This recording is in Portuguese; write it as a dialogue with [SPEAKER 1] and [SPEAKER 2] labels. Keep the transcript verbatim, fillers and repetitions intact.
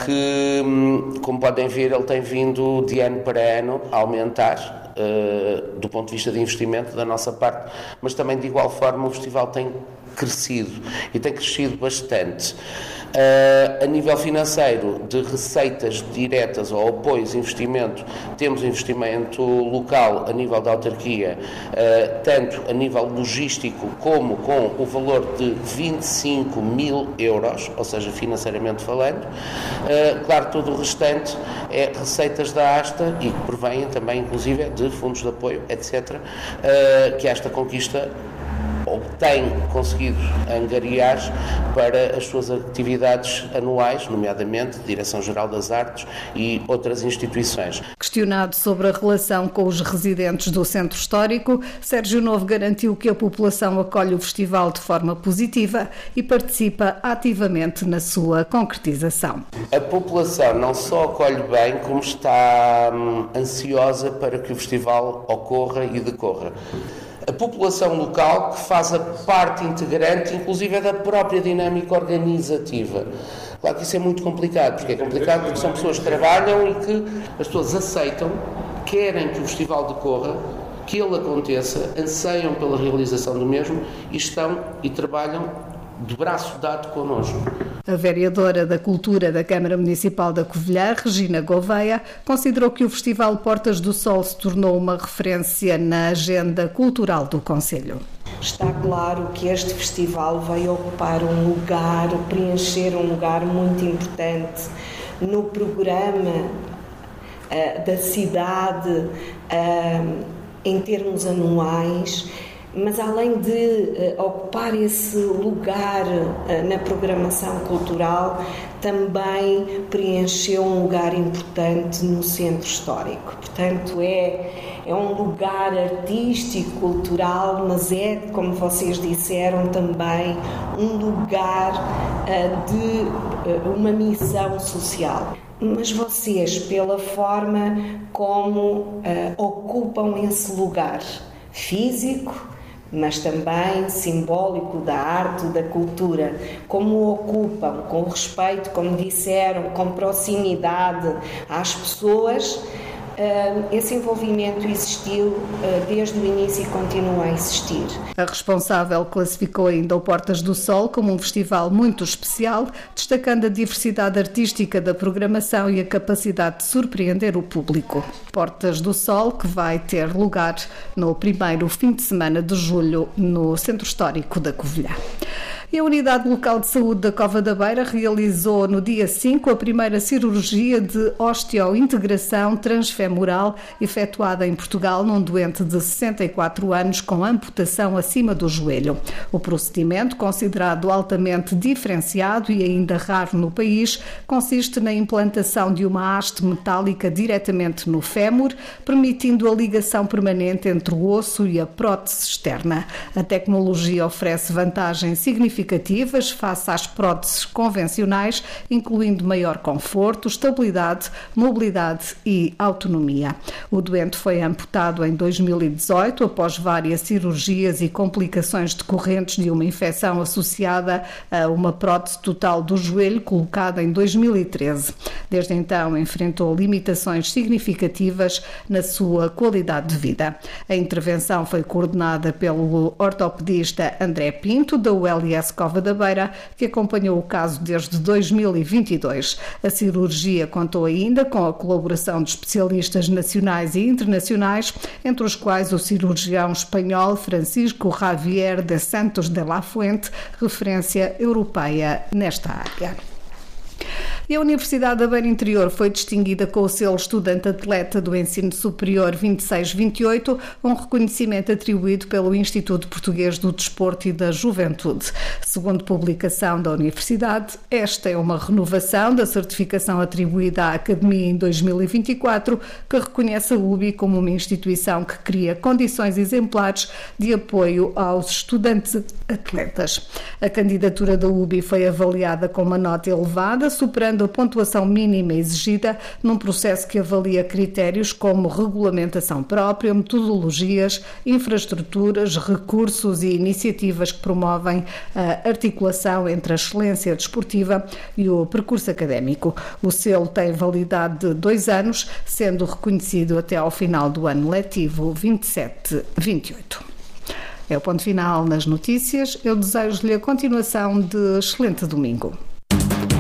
[SPEAKER 1] que, como podem ver, ele tem vindo de ano para ano a aumentar, uh, do ponto de vista de investimento da nossa parte, mas também de igual forma o festival tem crescido e tem crescido bastante. Uh, a nível financeiro, de receitas diretas ou apoios, investimento, temos investimento local a nível da autarquia, uh, tanto a nível logístico como com o valor de vinte e cinco mil euros, ou seja, financeiramente falando. Uh, claro, todo o restante é receitas da ASTA e que provêm também, inclusive, de fundos de apoio, etcétera, uh, que esta conquista ou tem conseguido angariar para as suas atividades anuais, nomeadamente Direção-Geral das Artes e outras instituições.
[SPEAKER 2] Questionado sobre a relação com os residentes do Centro Histórico, Sérgio Novo garantiu que a população acolhe o festival de forma positiva e participa ativamente na sua concretização.
[SPEAKER 1] A população não só acolhe bem, como está hum, ansiosa para que o festival ocorra e decorra. A população local que faz a parte integrante, inclusive, da própria dinâmica organizativa. Claro que isso é muito complicado, porque é complicado porque são pessoas que trabalham e que as pessoas aceitam, querem que o festival decorra, que ele aconteça, anseiam pela realização do mesmo e estão e trabalham de braço dado connosco.
[SPEAKER 2] A vereadora da Cultura da Câmara Municipal da Covilhã, Regina Gouveia, considerou que o Festival Portas do Sol se tornou uma referência na agenda cultural do concelho.
[SPEAKER 3] Está claro que este festival vai ocupar um lugar, preencher um lugar muito importante no programa uh, da cidade uh, em termos anuais. Mas além de uh, ocupar esse lugar uh, na programação cultural, também preencheu um lugar importante no Centro Histórico. Portanto, é, é um lugar artístico, cultural, mas é, como vocês disseram, também um lugar uh, de uh, uma missão social. Mas vocês, pela forma como uh, ocupam esse lugar físico, mas também simbólico da arte, da cultura, como o ocupam, com respeito, como disseram, com proximidade às pessoas, esse envolvimento existiu desde o início e continua a existir.
[SPEAKER 2] A responsável classificou ainda o Portas do Sol como um festival muito especial, destacando a diversidade artística da programação e a capacidade de surpreender o público. Portas do Sol, que vai ter lugar no primeiro fim de semana de julho no Centro Histórico da Covilhã. E a Unidade Local de Saúde da Cova da Beira realizou no dia cinco a primeira cirurgia de osteointegração transfemoral efetuada em Portugal num doente de sessenta e quatro anos com amputação acima do joelho. O procedimento, considerado altamente diferenciado e ainda raro no país, consiste na implantação de uma haste metálica diretamente no fémur, permitindo a ligação permanente entre o osso e a prótese externa. A tecnologia oferece vantagens significativas significativas face às próteses convencionais, incluindo maior conforto, estabilidade, mobilidade e autonomia. O doente foi amputado em dois mil e dezoito após várias cirurgias e complicações decorrentes de uma infecção associada a uma prótese total do joelho colocada em dois mil e treze. Desde então enfrentou limitações significativas na sua qualidade de vida. A intervenção foi coordenada pelo ortopedista André Pinto, da U L S Cova da Beira, que acompanhou o caso desde dois mil e vinte e dois. A cirurgia contou ainda com a colaboração de especialistas nacionais e internacionais, entre os quais o cirurgião espanhol Francisco Javier de Santos de la Fuente, referência europeia nesta área. E a Universidade da Beira Interior foi distinguida com o selo Estudante-Atleta do Ensino Superior vinte e seis vinte e oito, um reconhecimento atribuído pelo Instituto Português do Desporto e da Juventude. Segundo publicação da Universidade, esta é uma renovação da certificação atribuída à Academia em dois mil e vinte e quatro, que reconhece a U B I como uma instituição que cria condições exemplares de apoio aos estudantes-atletas. A candidatura da U B I foi avaliada com uma nota elevada, superando mantendo a pontuação mínima exigida num processo que avalia critérios como regulamentação própria, metodologias, infraestruturas, recursos e iniciativas que promovem a articulação entre a excelência desportiva e o percurso académico. O selo tem validade de dois anos, sendo reconhecido até ao final do ano letivo vinte e sete vinte e oito. É o ponto final nas notícias. Eu desejo-lhe a continuação de excelente domingo.